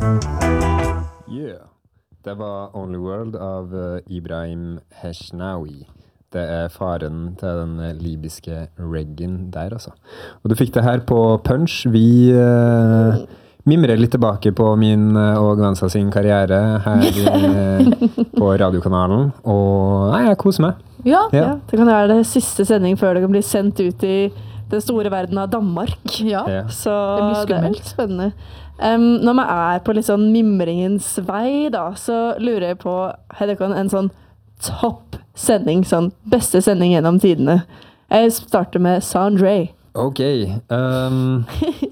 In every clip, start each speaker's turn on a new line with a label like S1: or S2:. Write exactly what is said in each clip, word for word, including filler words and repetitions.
S1: Yeah. Det var Only World av uh, Ibrahim Heshnawi. Det er faren til den libyske reggaen der, altså. Og du fikk det her på Punch. Vi uh, mimrer litt tilbake på min uh, og Gvansa sin karriere her uh, på radiokanalen. Og nei, jeg koser meg.
S2: Ja,
S1: Ja.
S2: ja, det kan være det siste sending før det kan bli sendt ut i den store verden av Danmark.
S3: Ja.
S1: Ja.
S2: Så
S3: Det blir
S2: det er
S3: skummelt.
S2: litt spennende. Um, når man er på litt sånn mimringens vei, da, så lurer jeg på, har dere en sånn topp sending, sånn beste sending gjennom tidene? Jeg starter med Sandre.
S1: Ok. Um,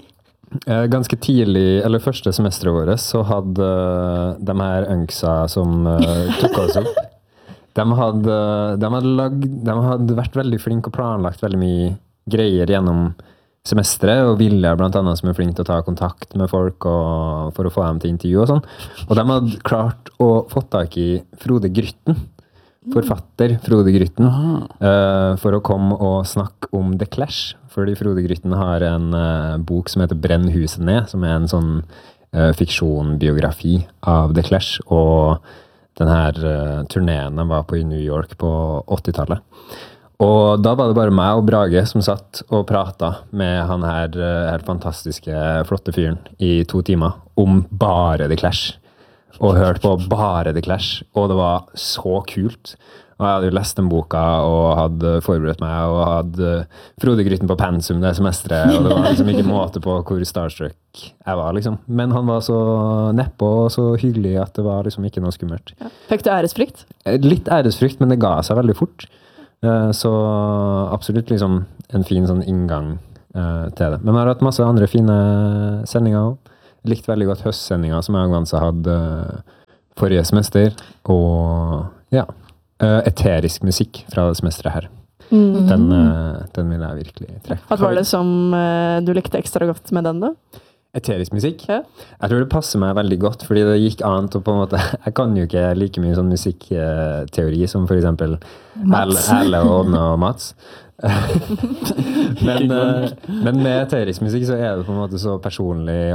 S1: eh, ganske tidlig, eller første semesteret vårt, så hadde uh, de her unksa som uh, tok oss opp, de hadde, de, hadde lag, de hadde vært veldig flinke og planlagt veldig mye greier gjennom semesteret, og Vilja blant annet som er flink til å ta kontakt med folk og, for å få dem til intervju og sånn. Og de hadde klart å få tak i Frode Grytten, forfatter Frode Grytten, uh, for å komme og snakke om The Clash. Fordi Frode Grytten har en uh, bok som heter Brenn huset ned, som er en sånn uh, fiksjonbiografi av The Clash, og den her uh, turneen de var på i New York på åttitallet. Og da var det bare meg og Brage som satt og pratet med han her uh, helt fantastiske, flotte fyren i to timer om bare The Clash. Og hørte på bare The Clash, og det var så kult. Og jeg hadde jo lest den boka og hadde forberedt meg, og hadde Frode Grytten på pensum det semesteret, og det var liksom ikke måte på hvor starstruck jeg var, liksom. Men han var så neppe og så hyggelig at det var liksom ikke noe skummelt.
S2: Ja. Fikk du æresfrykt?
S1: Litt æresfrykt, men det ga seg veldig fort. Eh, Så absolutt liksom en fin sånn inngang eh, til det. Men jeg har hatt masse andre fine sendinger også. Likte veldig godt høstsendinga som jeg og Gvansa hadde eh, forrige semester. Og ja, eh, eterisk musikk fra det semesteret her.
S2: Mm.
S1: Den, eh, den vil jeg virkelig trekke.
S2: Hva var det som eh, du likte ekstra godt med den da?
S1: Eterisk musikk?
S2: Ja.
S1: Jeg tror det passer meg veldig godt, fordi det gikk an til på en måte, jeg kan jo ikke like mye sånn musikkteori som for eksempel
S3: Mats.
S1: Erle og Ådne og Mats. men, eh, men med eterisk musikk så er det på en måte så personlig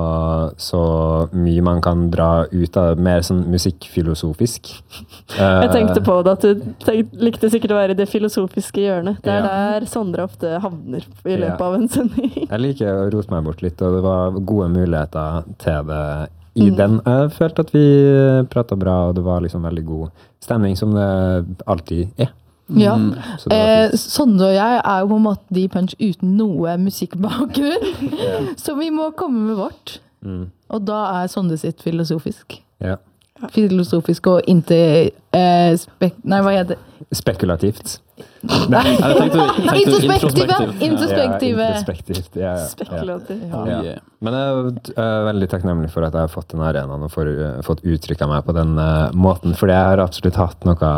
S1: og så mye man kan dra ut av mer sånn musikkfilosofisk.
S2: Jeg tenkte på det, at du tenkte, likte sikkert å være i det filosofiske hjørnet. Det er
S1: Ja.
S2: der Sondre ofte havner i løpet
S1: Ja.
S2: av en sending.
S1: Jeg liker å rote meg bort litt, og det var gode muligheter til det i den. Jeg følte at vi pratet bra, og det var liksom veldig god stemning, som det alltid er.
S3: Ja.
S1: Så det var
S3: Eh,
S1: fint.
S3: Sondre og jeg er jo på en måte de Punch uten noe musikkbakgrunn. Så vi må komme med vårt.
S1: Mm.
S3: Og da er Sondre sitt filosofisk.
S1: Ja.
S3: Filosofisk og inte... Eh, spek nei, hva heter det?
S1: Spekulativt.
S3: Nei,
S4: Jeg tenkte, tenkte
S3: introspektive!
S4: introspektivt.
S3: Introspektive.
S1: Ja, introspektivt. Ja, ja, ja.
S2: Spekulativ.
S3: Ja.
S1: Ja.
S4: Yeah.
S1: Men jeg er uh, veldig takknemlig for at jeg har fått den arenaen og for, uh, fått uttrykket meg på den uh, måten, fordi jeg har absolutt hatt noe,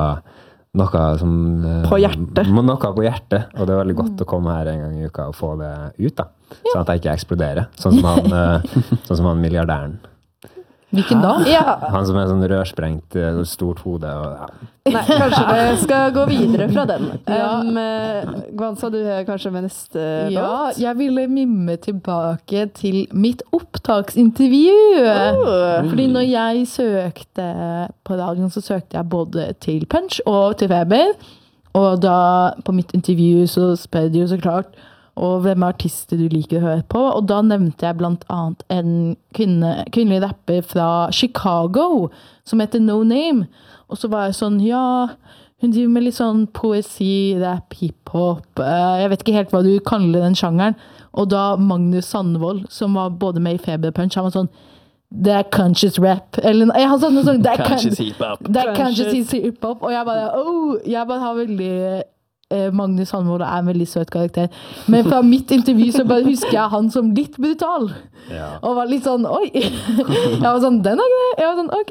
S1: noe som uh,
S2: På hjertet.
S1: Noe på hjertet, og det er veldig godt å komme her en gang i uka og få det ut da, sånn at jeg ikke eksploderer, sånn som han, uh, sånn som han milliardæren.
S3: Hvilken da?
S2: Ja.
S1: Han som er sånn rørsprengt, uh, stort hode og ja.
S2: Nei, kanskje vi skal gå videre fra den.
S3: Ja.
S2: Um, eh, Gvansa, du er kanskje med neste
S3: Ja,
S2: låt?
S3: jeg ville mimme tilbake til mitt opptaksintervju.
S2: Oh.
S3: Fordi når jeg søkte på dagen, så søkte jeg både til Punch og til Feber. Og da på mitt intervju så spør de jo så klart og hvem er artister du liker å høre på. Og da nevnte jeg blant annet en kvinne, kvinnelig rapper fra Chicago som heter No Name. Og så var jeg sånn, ja, hun driver med litt sånn poesi, rap, hiphop. eh, Jeg vet ikke helt hva du kaller den sjangeren. Og da Magnus Sandvold, som var både med i Feber Punch, han var sånn, det er conscious rap. Eller jeg har sånn, sånn det er
S4: Conscious
S3: con-
S4: hiphop.
S3: det er conscious
S2: Conscious.
S3: hiphop. Og jeg bare, oh, jeg bare har veldig... eh, Magnus Sandvold er en veldig søt karakter. Men fra mitt intervju så bare husker jeg han som litt brutal.
S1: Ja.
S3: Og var litt sånn, oi. Jeg var sånn, den er grei. Jeg var sånn,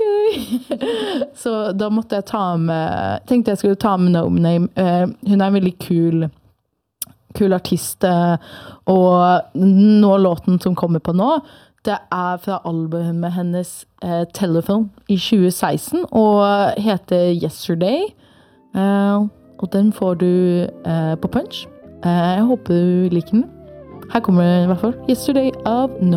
S3: ok. Så da måtte jeg ta med, tenkte jeg skulle ta med No Name. Eh, hun er en veldig kul, kul artist. eh, Og nå låten som kommer på nå, det er fra albumet med hennes eh, Telephone i tjue seksten, og heter Yesterday. Eh, og den får du eh, på Punch. Eh, jeg håper du liker den. Her kommer det i hvert fall Yesterday av No